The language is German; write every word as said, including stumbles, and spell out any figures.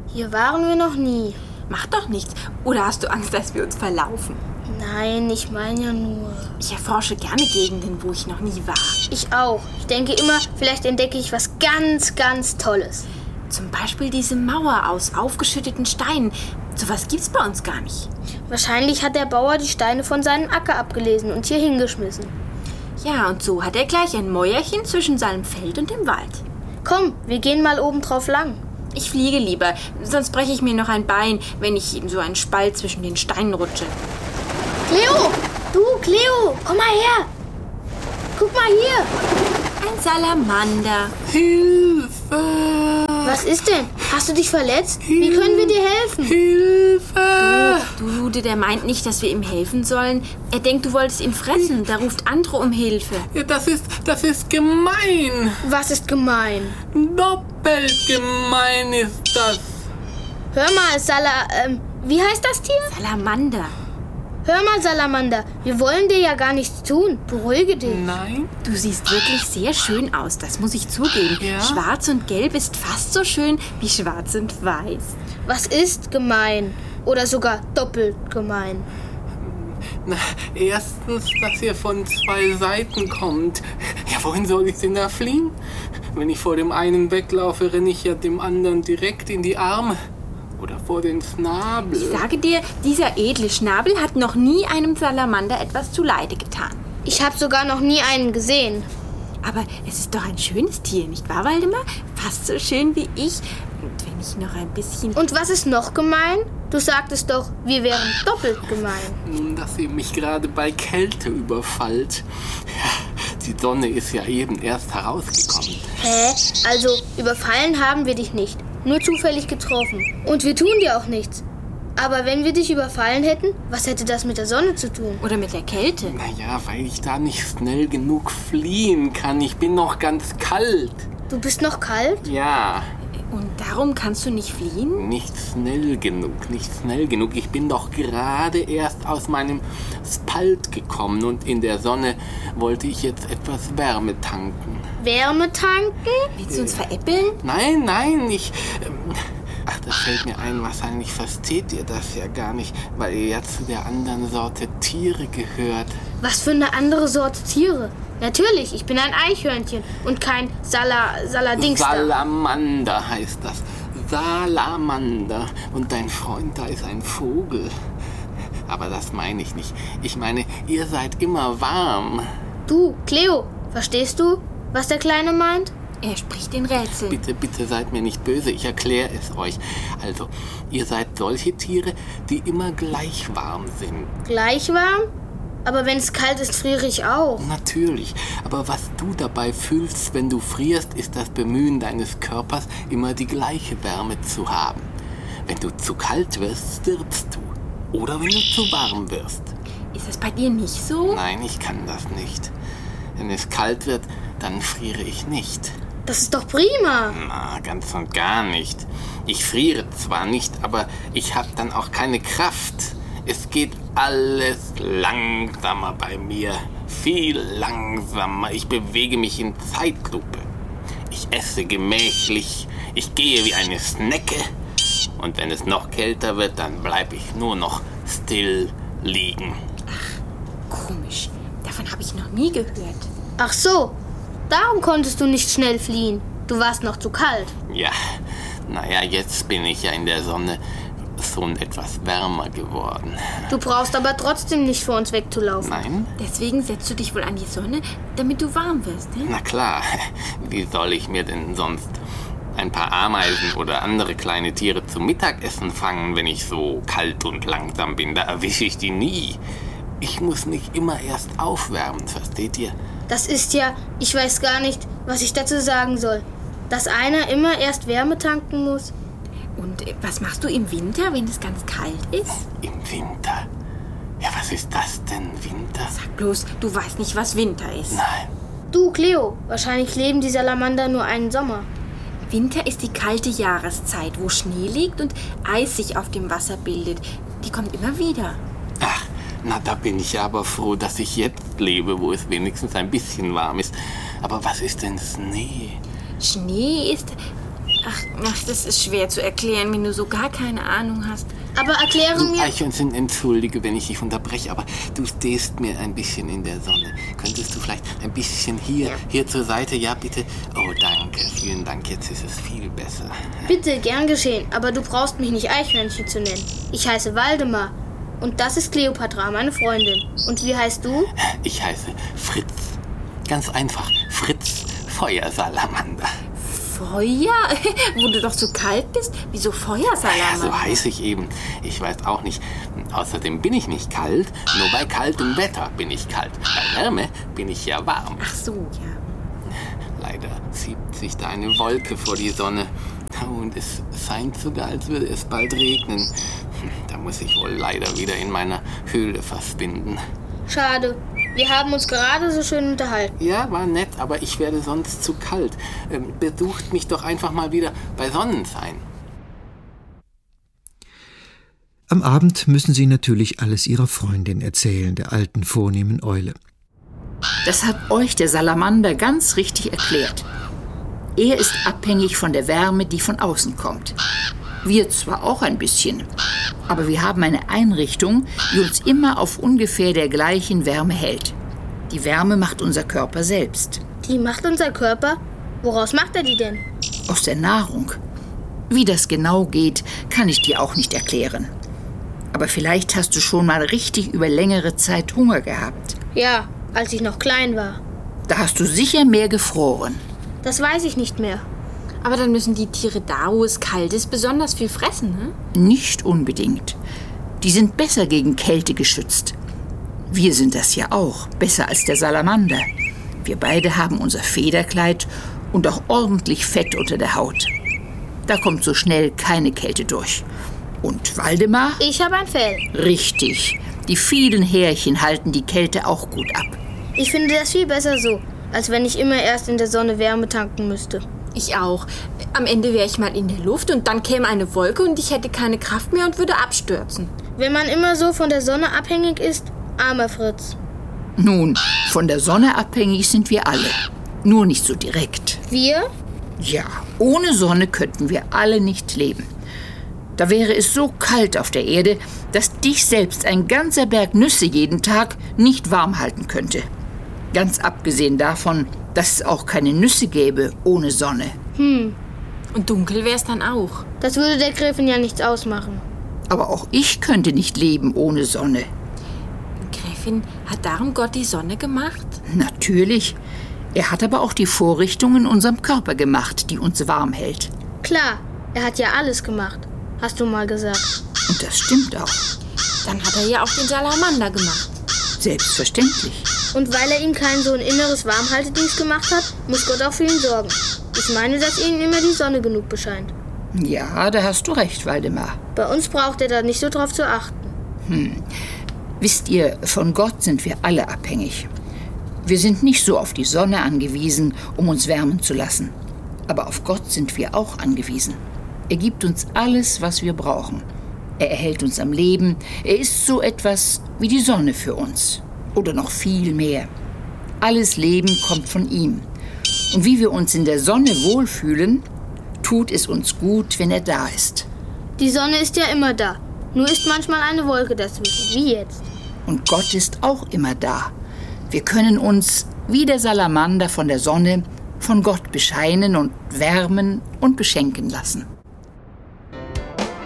Hier waren wir noch nie. Macht doch nichts. Oder hast du Angst, dass wir uns verlaufen? Nein, ich meine ja nur... Ich erforsche gerne Gegenden, wo ich noch nie war. Ich auch. Ich denke immer, vielleicht entdecke ich was ganz, ganz Tolles. Zum Beispiel diese Mauer aus aufgeschütteten Steinen. Sowas gibt's bei uns gar nicht. Wahrscheinlich hat der Bauer die Steine von seinem Acker abgelesen und hier hingeschmissen. Ja, und so hat er gleich ein Mäuerchen zwischen seinem Feld und dem Wald. Komm, wir gehen mal oben drauf lang. Ich fliege lieber, sonst breche ich mir noch ein Bein, wenn ich in so einen Spalt zwischen den Steinen rutsche. Cleo! Du, Cleo! Komm mal her! Guck mal hier! Ein Salamander. Hilfe! Was ist denn? Hast du dich verletzt? Wie können wir dir helfen? Hilfe! Du, Lude, der meint nicht, dass wir ihm helfen sollen. Er denkt, du wolltest ihn fressen. Da ruft andere um Hilfe. Ja, das ist, das ist gemein. Was ist gemein? Doppelt gemein ist das. Hör mal, Sala... Ähm, wie heißt das Tier? Salamander. Hör mal, Salamander, wir wollen dir ja gar nichts tun. Beruhige dich. Nein? Du siehst wirklich sehr schön aus, das muss ich zugeben. Ja? Schwarz und Gelb ist fast so schön wie Schwarz und Weiß. Was ist gemein? Oder sogar doppelt gemein? Na, erstens, dass ihr von zwei Seiten kommt. Ja, wohin soll ich denn da fliehen? Wenn ich vor dem einen weglaufe, renne ich ja dem anderen direkt in die Arme. Oder vor den Schnabel. Ich sage dir, dieser edle Schnabel hat noch nie einem Salamander etwas zuleide getan. Ich habe sogar noch nie einen gesehen. Aber es ist doch ein schönes Tier, nicht wahr, Waldemar? Fast so schön wie ich. Und wenn ich noch ein bisschen... Und was ist noch gemein? Du sagtest doch, wir wären doppelt gemein. Nun, dass ihr mich gerade bei Kälte überfallt. Ja, die Sonne ist ja eben erst herausgekommen. Hä? Also, überfallen haben wir dich nicht. Nur zufällig getroffen. Und wir tun dir auch nichts. Aber wenn wir dich überfallen hätten, was hätte das mit der Sonne zu tun? Oder mit der Kälte. Naja, weil ich da nicht schnell genug fliehen kann. Ich bin noch ganz kalt. Du bist noch kalt? Ja, Und darum kannst du nicht fliehen? nicht schnell genug, nicht schnell genug. Ich bin doch gerade erst aus meinem Spalt gekommen und in der Sonne wollte ich jetzt etwas Wärme tanken. Wärme tanken? Willst du uns veräppeln? Nein, nein, ich... Ähm, ach, das fällt mir ein, wahrscheinlich versteht ihr das ja gar nicht, weil ihr ja zu der anderen Sorte Tiere gehört. Was für eine andere Sorte Tiere? Natürlich, ich bin ein Eichhörnchen und kein Sala... Saladingster. Salamander heißt das. Salamander. Und dein Freund da ist ein Vogel. Aber das meine ich nicht. Ich meine, ihr seid immer warm. Du, Cleo, verstehst du, was der Kleine meint? Er spricht in Rätseln. Bitte, bitte seid mir nicht böse, ich erkläre es euch. Also, ihr seid solche Tiere, die immer gleich warm sind. Gleich warm? Aber wenn es kalt ist, friere ich auch. Natürlich, aber was du dabei fühlst, wenn du frierst, ist das Bemühen deines Körpers, immer die gleiche Wärme zu haben. Wenn du zu kalt wirst, stirbst du. Oder wenn du zu warm wirst. Ist es bei dir nicht so? Nein, ich kann das nicht. Wenn es kalt wird, dann friere ich nicht. Das ist doch prima. Na, ganz und gar nicht. Ich friere zwar nicht, aber ich habe dann auch keine Kraft. Es geht alles langsamer bei mir. Viel langsamer. Ich bewege mich in Zeitlupe. Ich esse gemächlich. Ich gehe wie eine Schnecke. Und wenn es noch kälter wird, dann bleibe ich nur noch still liegen. Komisch. Davon habe ich noch nie gehört. Ach so, darum konntest du nicht schnell fliehen. Du warst noch zu kalt. Ja, naja, jetzt bin ich ja in der Sonne schon etwas wärmer geworden. Du brauchst aber trotzdem nicht vor uns wegzulaufen. Nein? Deswegen setzt du dich wohl an die Sonne, damit du warm wirst, ne? Na klar, wie soll ich mir denn sonst ein paar Ameisen oder andere kleine Tiere zum Mittagessen fangen, wenn ich so kalt und langsam bin? Da erwische ich die nie. Ich muss mich immer erst aufwärmen, versteht ihr? Das ist ja, ich weiß gar nicht, was ich dazu sagen soll. Dass einer immer erst Wärme tanken muss. Und äh, was machst du im Winter, wenn es ganz kalt ist? Im Winter? Ja, was ist das denn, Winter? Sag bloß, du weißt nicht, was Winter ist. Nein. Du, Cleo, wahrscheinlich leben die Salamander nur einen Sommer. Winter ist die kalte Jahreszeit, wo Schnee liegt und Eis sich auf dem Wasser bildet. Die kommt immer wieder. Ach, na, da bin ich aber froh, dass ich jetzt lebe, wo es wenigstens ein bisschen warm ist. Aber was ist denn Schnee? Schnee ist... Ach, ach, das ist schwer zu erklären, wenn du so gar keine Ahnung hast. Aber erkläre Du, mir... Eichhörnchen, entschuldige, wenn ich dich unterbreche, aber du stehst mir ein bisschen in der Sonne. Könntest du vielleicht ein bisschen hier, hier zur Seite? Ja, bitte. Oh, danke, vielen Dank. Jetzt ist es viel besser. Bitte, gern geschehen, aber du brauchst mich nicht Eichhörnchen zu nennen. Ich heiße Waldemar. Und das ist Kleopatra, meine Freundin. Und wie heißt du? Ich heiße Fritz. Ganz einfach, Fritz Feuersalamander. Feuer? Wo du doch so kalt bist? Wieso Feuersalamander? Ja, so heiße ich eben. Ich weiß auch nicht. Außerdem bin ich nicht kalt. Nur bei kaltem Wetter bin ich kalt. Bei Wärme bin ich ja warm. Ach so, ja. Leider schiebt sich da eine Wolke vor die Sonne. Und es scheint sogar, als würde es bald regnen. Da muss ich wohl leider wieder in meiner Höhle verschwinden. Schade. Wir haben uns gerade so schön unterhalten. Ja, war nett, aber ich werde sonst zu kalt. Ähm, besucht mich doch einfach mal wieder bei Sonnenschein. Am Abend müssen sie natürlich alles ihrer Freundin erzählen, der alten, vornehmen Eule. Das hat euch der Salamander ganz richtig erklärt. Er ist abhängig von der Wärme, die von außen kommt. Wir zwar auch ein bisschen, aber wir haben eine Einrichtung, die uns immer auf ungefähr der gleichen Wärme hält. Die Wärme macht unser Körper selbst. Die macht unser Körper? Woraus macht er die denn? Aus der Nahrung. Wie das genau geht, kann ich dir auch nicht erklären. Aber vielleicht hast du schon mal richtig über längere Zeit Hunger gehabt. Ja, als ich noch klein war. Da hast du sicher mehr gefroren. Das weiß ich nicht mehr. Aber dann müssen die Tiere da, wo es kalt ist, besonders viel fressen, ne? Nicht unbedingt. Die sind besser gegen Kälte geschützt. Wir sind das ja auch, besser als der Salamander. Wir beide haben unser Federkleid und auch ordentlich Fett unter der Haut. Da kommt so schnell keine Kälte durch. Und Waldemar? Ich habe ein Fell. Richtig. Die vielen Härchen halten die Kälte auch gut ab. Ich finde das viel besser so, als wenn ich immer erst in der Sonne Wärme tanken müsste. Ich auch. Am Ende wäre ich mal in der Luft und dann käme eine Wolke und ich hätte keine Kraft mehr und würde abstürzen. Wenn man immer so von der Sonne abhängig ist, armer Fritz. Nun, von der Sonne abhängig sind wir alle. Nur nicht so direkt. Wir? Ja, ohne Sonne könnten wir alle nicht leben. Da wäre es so kalt auf der Erde, dass dich selbst ein ganzer Berg Nüsse jeden Tag nicht warm halten könnte. Ganz abgesehen davon, dass es auch keine Nüsse gäbe ohne Sonne. Hm. Und dunkel wäre es dann auch. Das würde der Gräfin ja nichts ausmachen. Aber auch ich könnte nicht leben ohne Sonne. Gräfin, hat darum Gott die Sonne gemacht? Natürlich. Er hat aber auch die Vorrichtungen in unserem Körper gemacht, die uns warm hält. Klar, er hat ja alles gemacht, hast du mal gesagt. Und das stimmt auch. Dann hat er ja auch den Salamander gemacht. Selbstverständlich. Und weil er ihm kein so ein inneres Warmhaltedings gemacht hat, muss Gott auch für ihn sorgen. Ich meine, dass ihnen immer die Sonne genug bescheint. Ja, da hast du recht, Waldemar. Bei uns braucht er da nicht so drauf zu achten. Hm. Wisst ihr, von Gott sind wir alle abhängig. Wir sind nicht so auf die Sonne angewiesen, um uns wärmen zu lassen. Aber auf Gott sind wir auch angewiesen. Er gibt uns alles, was wir brauchen. Er erhält uns am Leben. Er ist so etwas wie die Sonne für uns. Oder noch viel mehr. Alles Leben kommt von ihm. Und wie wir uns in der Sonne wohlfühlen, tut es uns gut, wenn er da ist. Die Sonne ist ja immer da. Nur ist manchmal eine Wolke dazwischen, wie jetzt. Und Gott ist auch immer da. Wir können uns, wie der Salamander von der Sonne, von Gott bescheinen und wärmen und beschenken lassen.